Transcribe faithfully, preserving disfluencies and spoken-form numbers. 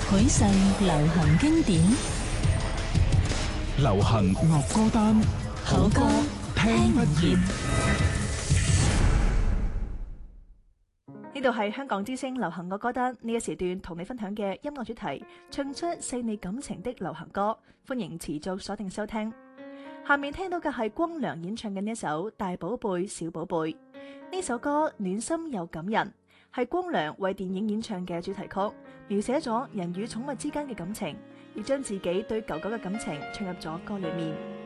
許世流行經典， 流行樂歌單， 好歌聽不厭。 呢度係香港之聲流行樂歌單，呢一時段同你分享嘅音樂主題，唱出細膩感情的流行歌，歡迎持續鎖定收聽。下面聽到嘅係光良演唱嘅呢一首《大寶貝小寶貝》，呢首歌暖心又感人，係光良為電影演唱嘅主題曲，描寫咗人與寵物之間嘅感情，亦將自己對狗狗嘅感情唱入咗歌裏面。